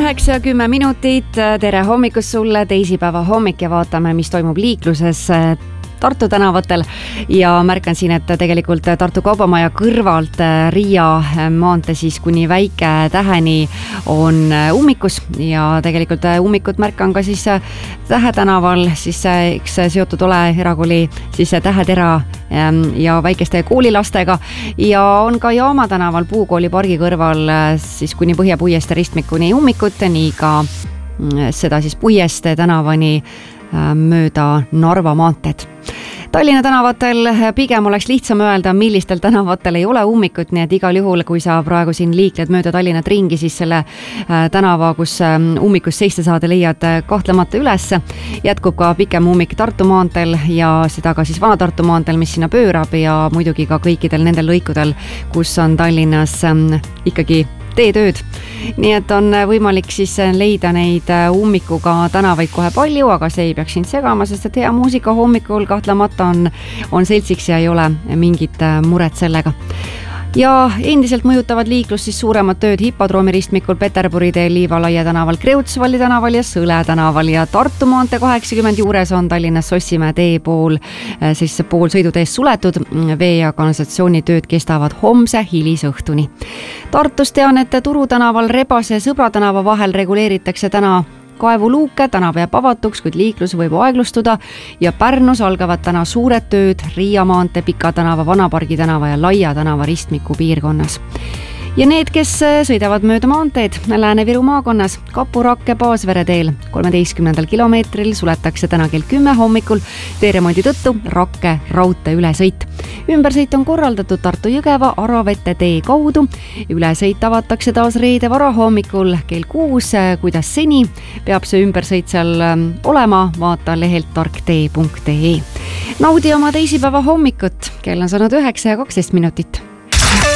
9:10 minutit, tere hommikust sulle, teisipäeva hommik ja vaatame, mis toimub liikluses Tartu tänavatel ja märkan siin, et tegelikult Tartu Kaubamaja kõrvalt Riia maantee siis kuni Väike-Täheni on ummikus ja tegelikult ummikut märkan ka siis Tähe tänaval, siis eks seotud ole erakooli siis Tähetera ja väikeste koolilastega ja on ka Jaama tänaval Puukooli pargi kõrval siis kuni Põhja-Puieste ristmikuni ummikut, nii ka seda siis Puieste tänavani mööda Narva maanteed. Tallinna tänavatel pigem oleks lihtsam öelda, millistel tänavatel ei ole ummikut, nii et igal juhul, kui sa praegu siin liikled mööda Tallinnat ringi, siis selle tänava, kus ummikus seista saada, leiad kahtlemata üles. Jätkub ka pikem ummik Tartu maanteel ja seda ka siis Vana-Tartu maanteel, mis sinna pöörab ja muidugi ka kõikidel nendel lõikudel, kus on Tallinnas ikkagi teetööd. Nii et on võimalik siis leida neid ummikuga tänavaid kohe palju, aga see ei peaks sind segama, sest et hea muusika hommikul kahtlemata on seltsiks ja ei ole mingit muret sellega. Ja endiselt mõjutavad liiklus siis suuremad tööd Hippodroomi ristmikul Peterburi teel, Liivalaia tänaval, Kreutzwaldi tänaval ja Sõle tänaval ja Tartu maantee 80 juures on Tallinnas Sossimäe tee pool sõiduteest suletud. Vee- ja kanalisatsioonitööd kestavad homse hilisõhtuni. Tartus tean, et Turu tänaval Rebase ja Sõbra tänava vahel reguleeritakse täna kaevuluuke, tänav jääb avatuks, kuid liiklus võib aeglustuda ja Pärnus algavad täna suured tööd Riia maantee, Pika tänava, Vanapargi tänava ja Laia tänava ristmiku piirkonnas. Ja need, kes sõidavad mööda maanteed Lääne-Viru maakonnas, Kapu-Rakke Paasvere teel 13. kilomeetril suletakse täna kell 10 hommikul teeremondi tõttu Rakke raudtee ülesõit. Ümbersõit on korraldatud Tartu-Jõgeva Aravete tee kaudu. Ülesõit avatakse taas reede varahommikul kell 6, kuidas seni peab see ümbersõit seal olema, vaata lehelt tarktee.ee. Naudi oma teisipäeva hommikut, kell on saanud 9:12 minutit.